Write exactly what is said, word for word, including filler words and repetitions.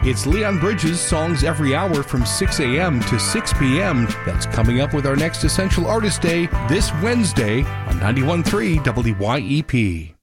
It's Leon Bridges' Songs Every Hour from six a.m. to six p.m. That's coming up with our next Essential Artist Day this Wednesday on ninety-one point three W Y E P.